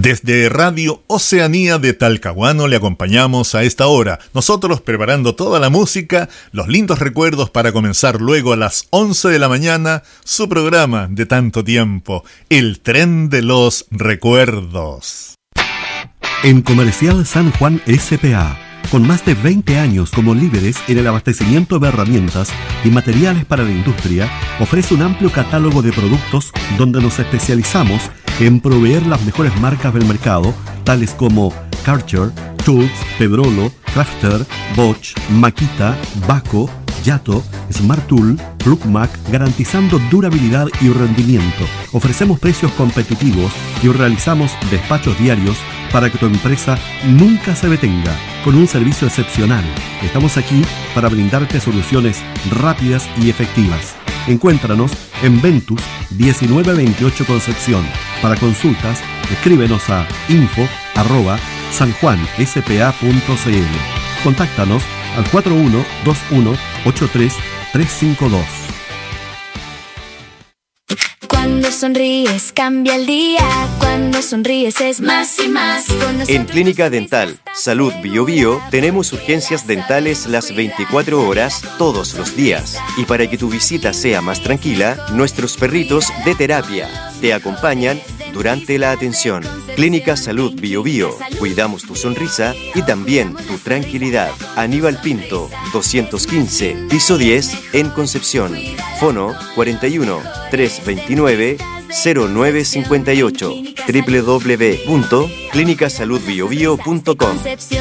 Desde Radio Oceanía de Talcahuano le acompañamos a esta hora, nosotros preparando toda la música, los lindos recuerdos para comenzar luego a las 11 de la mañana su programa de tanto tiempo, El Tren de los Recuerdos. En Comercial San Juan S.p.A., con más de 20 años como líderes en el abastecimiento de herramientas y materiales para la industria, ofrece un amplio catálogo de productos donde nos especializamos en proveer las mejores marcas del mercado, tales como Karcher, Schultz, Pedrolo, Crafter, Bosch, Makita, Baco, Yato, Smart Tool, Flugmac, garantizando durabilidad y rendimiento. Ofrecemos precios competitivos y realizamos despachos diarios para que tu empresa nunca se detenga, con un servicio excepcional. Estamos aquí para brindarte soluciones rápidas y efectivas. Encuéntranos en Ventus 1928 Concepción. Para consultas, escríbenos a info@sanjuanspa.cl. Contáctanos al 4121-83352. Cuando sonríes cambia el día, cuando sonríes es más y más. En Clínica Dental Salud Bio Bio tenemos urgencias dentales las 24 horas todos los días. Y para que tu visita sea más tranquila, nuestros perritos de terapia te acompañan durante la atención. Clínica Salud Bio Bio. Cuidamos tu sonrisa y también tu tranquilidad. Aníbal Pinto, 215, piso 10, en Concepción. Fono 41 329 0958. www.clinicasaludbiobio.com.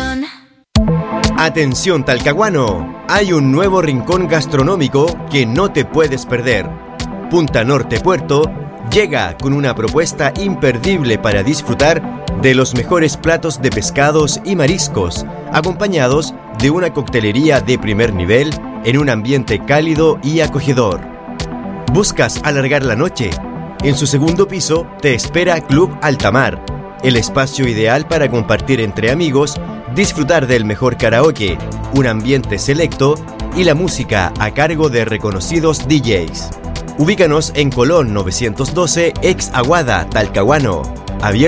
Atención Talcahuano, hay un nuevo rincón gastronómico que no te puedes perder. Punta Norte Puerto llega con una propuesta imperdible para disfrutar de los mejores platos de pescados y mariscos, acompañados de una coctelería de primer nivel en un ambiente cálido y acogedor. ¿Buscas alargar la noche? En su segundo piso te espera Club Altamar, el espacio ideal para compartir entre amigos, disfrutar del mejor karaoke, un ambiente selecto y la música a cargo de reconocidos DJs. Ubícanos en Colón 912, ex Aguada, Talcahuano. Abierto